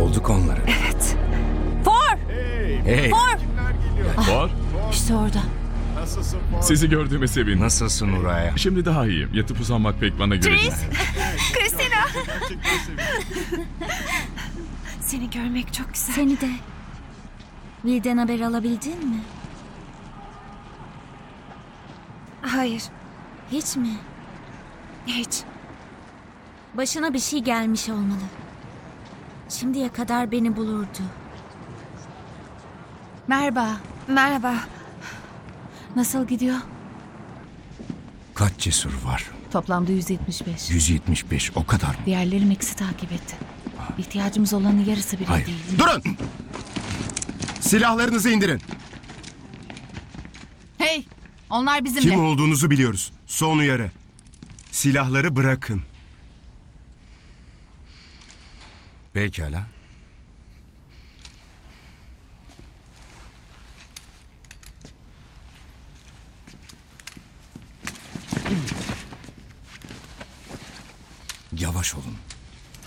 Bulduk onları. Evet. For! Hey, For! Var. İşte orada. Nasılsın Paul? Sizi gördüğüme sevindim. nasılsın Uraya? Şimdi daha iyiyim. Yatıp uzanmak pek bana göre değil. Christina! Gerçekten sevindim. Seni görmek çok güzel. Seni de. Vil'den haber alabildin mi? Hayır. Hiç mi? Hiç. Başına bir şey gelmiş olmalı. Şimdiye kadar beni bulurdu. Merhaba. Merhaba. Nasıl gidiyor? Kaç cesur var? Toplamda 175. 175, o kadar mı? Diğerleri Max'i takip etti. İhtiyacımız olanın yarısı bile Hayır. değil. Durun! Silahlarınızı indirin. Hey! Onlar bizimle. Kim olduğunuzu biliyoruz. Son uyarı. Silahları bırakın. Pekala. Yavaş olun.